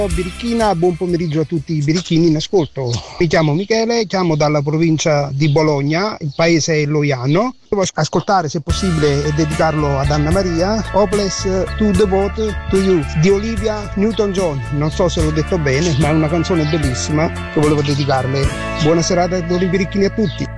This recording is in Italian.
Birichina, buon pomeriggio a tutti i birichini in ascolto. Mi chiamo Michele, chiamo dalla provincia di Bologna, il paese è Loiano. Devo ascoltare, se possibile, e dedicarlo ad Anna Maria, Hopeless to Devote to You di Olivia Newton-John. Non so se l'ho detto bene, ma è una canzone bellissima che volevo dedicarle. Buona serata ai birichini a tutti.